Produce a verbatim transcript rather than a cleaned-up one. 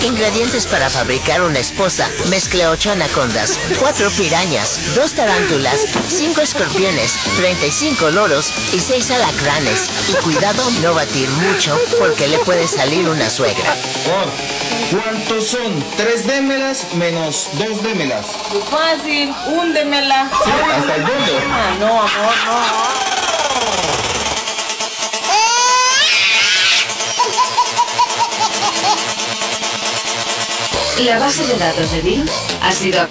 Ingredientes para fabricar una esposa. Mezcle ocho anacondas, cuatro pirañas, dos tarántulas, cinco escorpiones, treinta y cinco loros y seis alacranes. Y cuidado no batir mucho porque le puede salir una suegra. Por, ¿cuántos son? Tres démelas menos dos démelas. Fácil, un démela. Sí, hasta el doble. Ah, no, amor, no. La base de datos de Bill ha sido